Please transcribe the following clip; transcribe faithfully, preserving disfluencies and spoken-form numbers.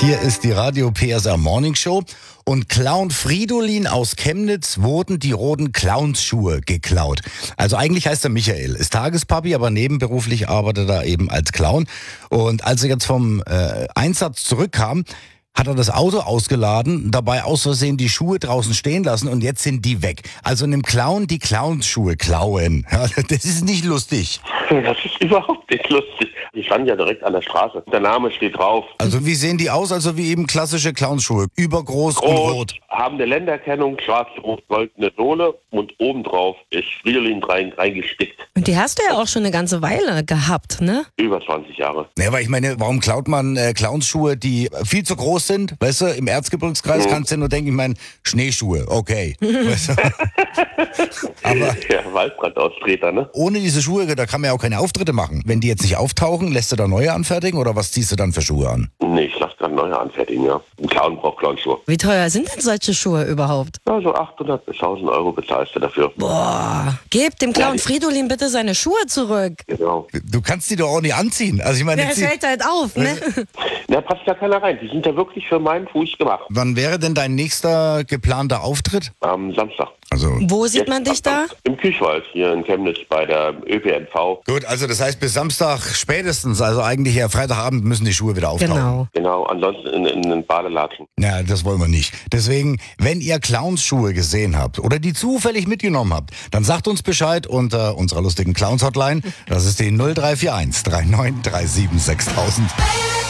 Hier ist die Radio P S R Morning Show. Und Clown Fridolin aus Chemnitz wurden die roten Clownsschuhe geklaut. Also eigentlich heißt er Michael, ist Tagespapi, aber nebenberuflich arbeitet er eben als Clown. Und als er jetzt vom äh, Einsatz zurückkam, hat er das Auto ausgeladen, dabei aus Versehen die Schuhe draußen stehen lassen und jetzt sind die weg. Also einem Clown die Clownsschuhe klauen. Ja, das ist nicht lustig. Das ist überhaupt nicht lustig. Die standen ja direkt an der Straße. Der Name steht drauf. Also wie sehen die aus? Also wie eben klassische Clownsschuhe. Übergroß Groß, und rot. haben eine Länderkennung, schwarz-rot-goldene Sohle und obendrauf ist Fridolin rein, reingestickt. Und die hast du ja auch schon eine ganze Weile gehabt, ne? Über zwanzig Jahre. Ja, weil ich meine, warum klaut man äh, Clownsschuhe, die viel zu groß sind? Weißt du, im Erzgebirgskreis mhm. kannst du ja nur denken, ich meine, Schneeschuhe, okay. Weißt du? Aber ja, Waldbrandaustreter, ne? Ohne diese Schuhe, da kann man ja auch keine Auftritte machen. Wenn die jetzt nicht auftauchen, lässt du da neue anfertigen oder was ziehst du dann für Schuhe an? Nee, ich lasse gerade neue anfertigen, ja. Ein Clown braucht Clownschuhe. Wie teuer sind denn solche Schuhe überhaupt? Also achthundert bis tausend Euro bezahlst du dafür. Boah, gib dem Clown Ja, Fridolin bitte seine Schuhe zurück. Genau. Du kannst die doch auch nicht anziehen. Also ich meine, Der jetzt- fällt halt auf, ne? Da passt ja keiner rein. Die sind ja wirklich für meinen Fuß gemacht. wann wäre denn dein nächster geplanter Auftritt? Am Samstag. Also Wo sieht man dich da? Im Küchwald hier in Chemnitz bei der Ö P N V. gut, also das heißt bis Samstag spätestens, also eigentlich ja Freitagabend müssen die Schuhe wieder auftauchen. Genau. Genau, ansonsten in, in, in Badelatschen. Ja, das wollen wir nicht. Deswegen, wenn ihr Clownsschuhe gesehen habt oder die zufällig mitgenommen habt, dann sagt uns Bescheid unter unserer lustigen Clowns-Hotline. Das ist die null drei vier eins drei neun drei sieben sechstausend.